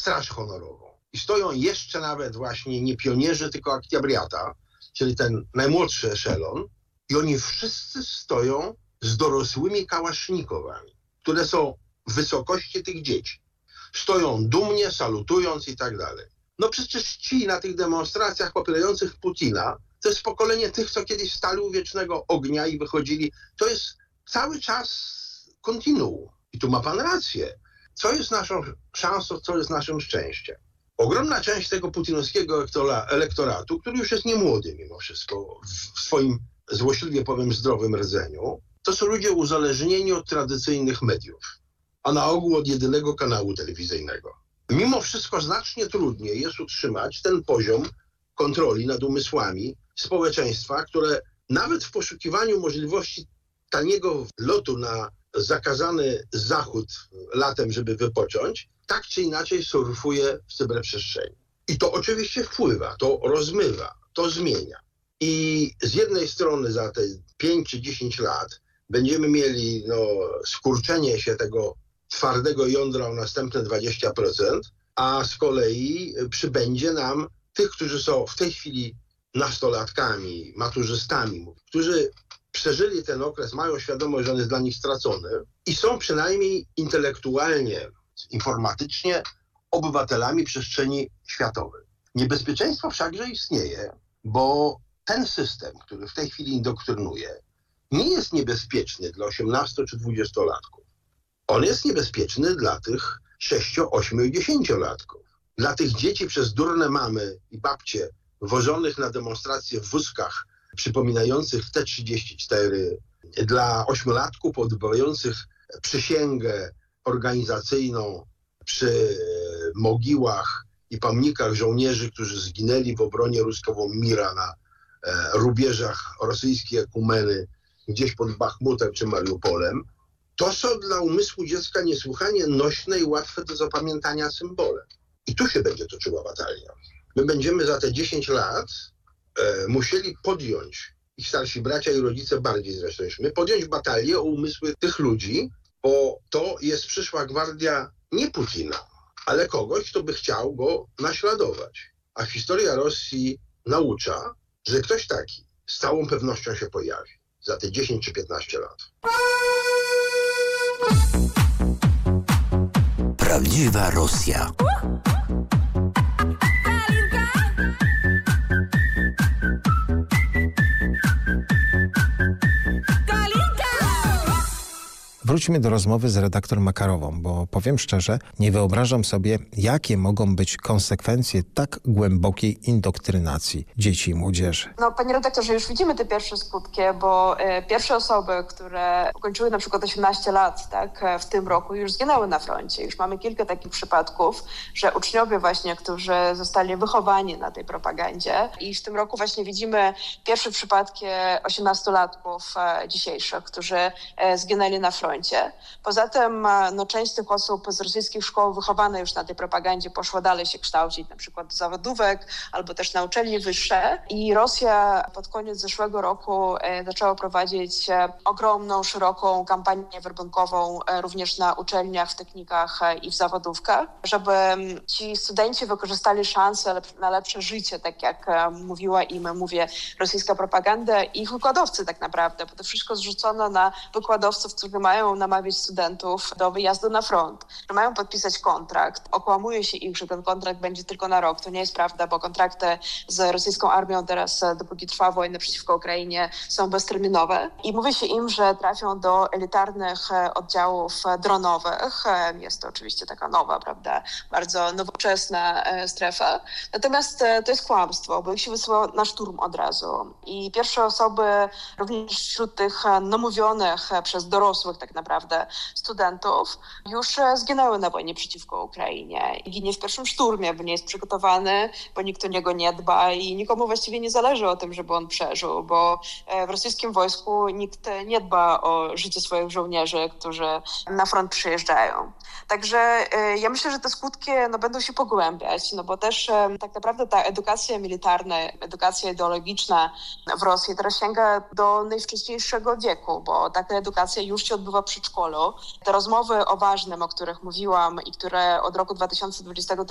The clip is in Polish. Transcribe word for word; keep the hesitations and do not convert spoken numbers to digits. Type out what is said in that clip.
straż honorową. I stoją jeszcze nawet właśnie nie pionierzy, tylko aktiabriata, czyli ten najmłodszy eszelon. I oni wszyscy stoją z dorosłymi kałasznikowami, które są w wysokości tych dzieci. Stoją dumnie, salutując i tak dalej. No przecież ci na tych demonstracjach popierających Putina, to jest pokolenie tych, co kiedyś stali u wiecznego ognia i wychodzili. To jest cały czas kontinuum. I tu ma pan rację. Co jest naszą szansą, co jest naszym szczęściem? Ogromna część tego putinowskiego elektoratu, który już jest niemłody mimo wszystko, w swoim złośliwie powiem zdrowym rdzeniu, to są ludzie uzależnieni od tradycyjnych mediów, a na ogół od jedynego kanału telewizyjnego. Mimo wszystko znacznie trudniej jest utrzymać ten poziom kontroli nad umysłami społeczeństwa, które nawet w poszukiwaniu możliwości taniego lotu na zakazany zachód latem, żeby wypocząć, tak czy inaczej surfuje w cyberprzestrzeni. I to oczywiście wpływa, to rozmywa, to zmienia. I z jednej strony za te pięć czy dziesięć lat będziemy mieli no, skurczenie się tego twardego jądra o następne dwadzieścia procent, a z kolei przybędzie nam tych, którzy są w tej chwili nastolatkami, maturzystami, którzy przeżyli ten okres, mają świadomość, że on jest dla nich stracony i są przynajmniej intelektualnie, informatycznie obywatelami przestrzeni światowej. Niebezpieczeństwo wszakże istnieje, bo ten system, który w tej chwili indoktrynuje, nie jest niebezpieczny dla osiemnasto czy dwudziestolatków. On jest niebezpieczny dla tych sześcio, ośmiu i dziesięciolatków. Dla tych dzieci przez durne mamy i babcie wożonych na demonstracje w wózkach przypominających T trzydzieści cztery, dla ośmiolatków odbywających przysięgę organizacyjną przy mogiłach i pomnikach żołnierzy, którzy zginęli w obronie Ruskowo Mira na rubieżach rosyjskiej ekumeny gdzieś pod Bachmutem czy Mariupolem, to są dla umysłu dziecka niesłychanie nośne i łatwe do zapamiętania symbole. I tu się będzie toczyła batalia. My będziemy za te dziesięć lat e, musieli podjąć, ich starsi bracia i rodzice bardziej zresztą niż my, podjąć batalię o umysły tych ludzi, bo to jest przyszła gwardia nie Putina, ale kogoś, kto by chciał go naśladować. A historia Rosji naucza, że ktoś taki z całą pewnością się pojawi za te dziesięć czy piętnaście lat. Prawdziwa Rosja. Wróćmy do rozmowy z redaktor Makarową, bo powiem szczerze, nie wyobrażam sobie, jakie mogą być konsekwencje tak głębokiej indoktrynacji dzieci i młodzieży. No, panie redaktorze, już widzimy te pierwsze skutki, bo e, pierwsze osoby, które ukończyły na przykład osiemnaście lat, tak, w tym roku już zginęły na froncie. Już mamy kilka takich przypadków, że uczniowie właśnie, którzy zostali wychowani na tej propagandzie i w tym roku właśnie widzimy pierwsze przypadki osiemnastolatków e, dzisiejszych, którzy e, zginęli na froncie. Poza tym no, część z tych osób z rosyjskich szkoł wychowane już na tej propagandzie poszła dalej się kształcić, na przykład do zawodówek albo też na uczelnie wyższe. I Rosja pod koniec zeszłego roku e, zaczęła prowadzić e, ogromną, szeroką kampanię werbunkową e, również na uczelniach, w technikach e, i w zawodówkach, żeby ci studenci wykorzystali szansę lep- na lepsze życie, tak jak e, mówiła im, mówię, rosyjska propaganda i ich wykładowcy tak naprawdę, bo to wszystko zrzucono na wykładowców, którzy mają namawiać studentów do wyjazdu na front, że mają podpisać kontrakt. Okłamuje się ich, że ten kontrakt będzie tylko na rok. To nie jest prawda, bo kontrakty z rosyjską armią teraz, dopóki trwa wojna przeciwko Ukrainie, są bezterminowe. I mówi się im, że trafią do elitarnych oddziałów dronowych. Jest to oczywiście taka nowa, prawda, bardzo nowoczesna strefa. Natomiast to jest kłamstwo, bo ich się wysyła na szturm od razu. I pierwsze osoby, również wśród tych namówionych przez dorosłych tak naprawdę studentów, już zginęły na wojnie przeciwko Ukrainie. Ginie w pierwszym szturmie, bo nie jest przygotowany, bo nikt o niego nie dba i nikomu właściwie nie zależy o tym, żeby on przeżył, bo w rosyjskim wojsku nikt nie dba o życie swoich żołnierzy, którzy na front przyjeżdżają. Także ja myślę, że te skutki no, będą się pogłębiać, no bo też tak naprawdę ta edukacja militarna, edukacja ideologiczna w Rosji teraz sięga do najwcześniejszego wieku, bo taka edukacja już się odbywa w przedszkolu. Te rozmowy o ważnym, o których mówiłam i które od roku dwa tysiące dwudziestego